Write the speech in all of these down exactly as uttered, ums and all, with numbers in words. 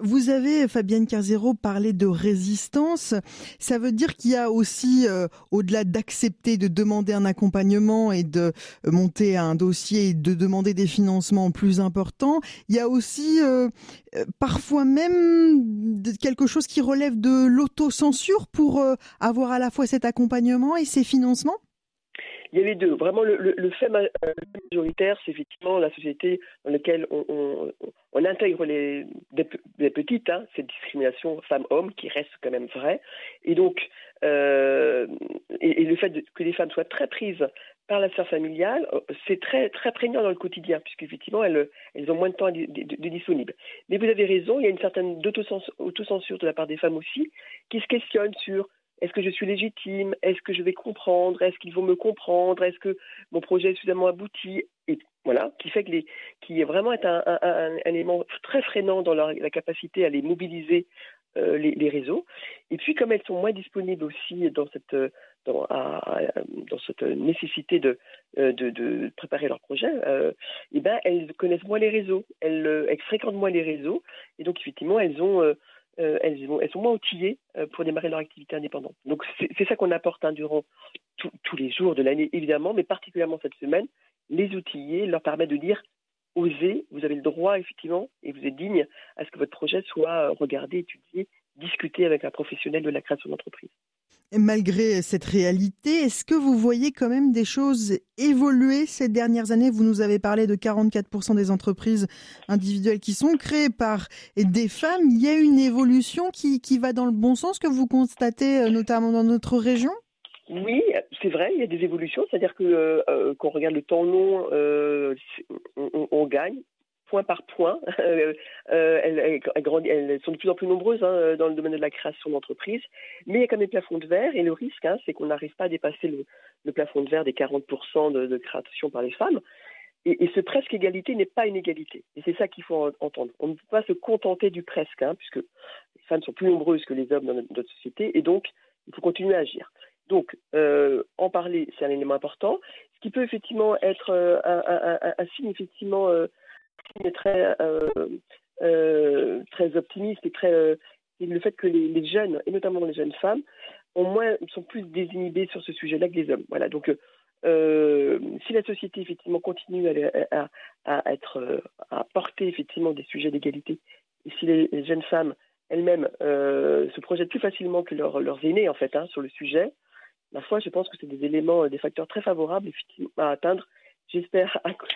Vous avez, Fabienne Carzero, parlé de résistance. Ça veut dire qu'il y a aussi, euh, au-delà d'accepter de demander un accompagnement et de monter un dossier et de demander des financements plus importants, il y a aussi euh, parfois même quelque chose qui relève de l'autocensure pour euh, avoir à la fois cet accompagnement et ces financements? Il y a les deux. Vraiment, le, le, le fait majoritaire, c'est effectivement la société dans laquelle on, on, on intègre les, des, des petites, hein, cette discrimination femmes-hommes qui reste quand même vraie. Et donc, euh, et, et le fait de, que les femmes soient très prises par la sphère familiale, c'est très, très prégnant dans le quotidien, puisqu'effectivement, elles, elles ont moins de temps de, de, de disponible. Mais vous avez raison, il y a une certaine autocensure de la part des femmes aussi, qui se questionnent sur: est-ce que je suis légitime? Est-ce que je vais comprendre? Est-ce qu'ils vont me comprendre? Est-ce que mon projet est suffisamment abouti? Et voilà, qui fait que les, qui vraiment est un, un, un, un élément très freinant dans leur, la capacité à les mobiliser, euh, les, les réseaux. Et puis, comme elles sont moins disponibles aussi dans cette, dans, à, dans cette nécessité de, de, de préparer leur projet, euh, et ben, elles connaissent moins les réseaux, elles, elles fréquentent moins les réseaux, et donc effectivement, elles ont euh, Euh, elles, vont, elles sont moins outillées euh, pour démarrer leur activité indépendante. Donc c'est, c'est ça qu'on apporte hein, durant tout, tous les jours de l'année, évidemment, mais particulièrement cette semaine, les outiller, leur permettre de dire: osez, vous avez le droit, effectivement, et vous êtes digne à ce que votre projet soit regardé, étudié, discuté avec un professionnel de la création d'entreprise. Et malgré cette réalité, est-ce que vous voyez quand même des choses évoluer ces dernières années? Vous nous avez parlé de quarante-quatre pour cent des entreprises individuelles qui sont créées par des femmes. Il y a une évolution qui, qui va dans le bon sens que vous constatez notamment dans notre région? Oui, c'est vrai, il y a des évolutions. C'est-à-dire que euh, quand on regarde le temps long, euh, on, on, on gagne. Point par point. Euh, elles, elles, elles, elles sont de plus en plus nombreuses hein, dans le domaine de la création d'entreprises, mais il y a quand même des plafonds de verre, et le risque, hein, c'est qu'on n'arrive pas à dépasser le, le plafond de verre des quarante pour cent de, de création par les femmes, et, et ce presque égalité n'est pas une égalité, et c'est ça qu'il faut entendre. On ne peut pas se contenter du presque, hein, puisque les femmes sont plus nombreuses que les hommes dans notre, notre société, et donc il faut continuer à agir. Donc, euh, en parler, c'est un élément important, ce qui peut effectivement être euh, un, un, un, un signe effectivement euh, très euh, euh, très optimiste et très euh, et le fait que les, les jeunes et notamment les jeunes femmes ont moins sont plus désinhibées sur ce sujet-là que les hommes. Voilà. Donc euh, si la société effectivement continue à, à, à être à porter effectivement des sujets d'égalité, et si les, les jeunes femmes elles-mêmes euh, se projettent plus facilement que leurs, leurs aînés en fait hein, sur le sujet, ma foi, je pense que c'est des éléments, des facteurs très favorables effectivement à atteindre. J'espère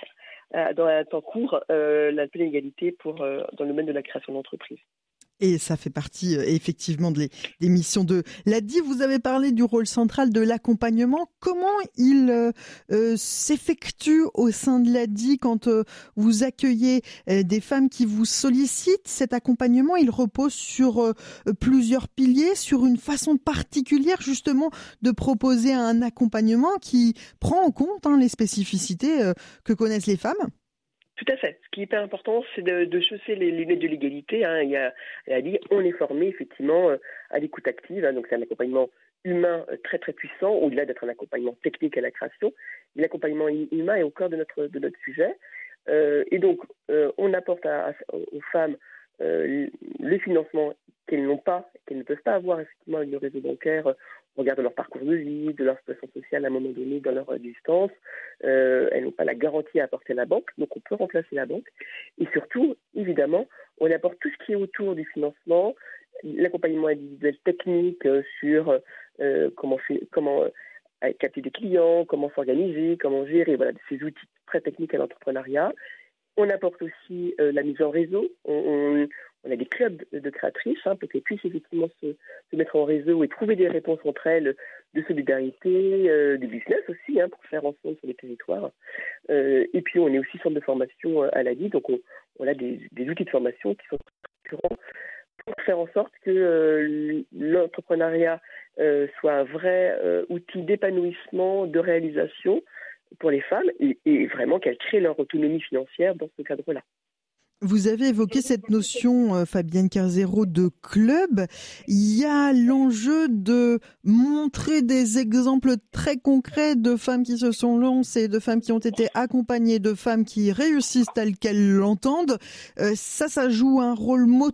dans un temps court, euh, la pleine égalité pour, euh, dans le domaine de la création d'entreprise. Et ça fait partie euh, effectivement de les, des missions de l'A D I. Vous avez parlé du rôle central de l'accompagnement. Comment il euh, euh, s'effectue au sein de l'A D I quand euh, vous accueillez euh, des femmes qui vous sollicitent? Cet accompagnement, il repose sur euh, plusieurs piliers, sur une façon particulière justement de proposer un accompagnement qui prend en compte hein, les spécificités euh, que connaissent les femmes. Tout à fait. Ce qui est hyper important, c'est de, de chausser les lunettes de l'égalité. Hein. Il y a, il a dit, on est formé effectivement à l'écoute active. Hein. Donc c'est un accompagnement humain très très puissant, au-delà d'être un accompagnement technique à la création. L'accompagnement humain est au cœur de notre de notre sujet. Euh, et donc euh, on apporte à, à, aux femmes euh, le financement qu'elles n'ont pas, qu'elles ne peuvent pas avoir effectivement avec le réseau bancaire. On regarde leur parcours de vie, de leur situation sociale à un moment donné dans leur existence. Euh, elles n'ont pas la garantie à apporter à la banque, donc on peut remplacer la banque. Et surtout, évidemment, on apporte tout ce qui est autour du financement, l'accompagnement individuel technique euh, sur euh, comment, comment euh, capter des clients, comment s'organiser, comment gérer, voilà, ces outils très techniques à l'entrepreneuriat. On apporte aussi euh, la mise en réseau. On, on, on a des clubs de, de créatrices hein, pour qu'elles puissent effectivement se, se mettre en réseau et trouver des réponses entre elles de solidarité, euh, de business aussi, hein, pour faire ensemble sur les territoires. Euh, et puis on est aussi centre de formation à l'A D I, donc on, on a des, des outils de formation qui sont structurants pour faire en sorte que euh, l'entrepreneuriat euh, soit un vrai euh, outil d'épanouissement, de réalisation pour les femmes et, et vraiment qu'elles créent leur autonomie financière dans ce cadre-là. Vous avez évoqué cette notion, euh, Fabienne Carzero, de club. Il y a l'enjeu de montrer des exemples très concrets de femmes qui se sont lancées, de femmes qui ont été accompagnées, de femmes qui réussissent telles qu'elles l'entendent. Euh, ça, ça joue un rôle moteur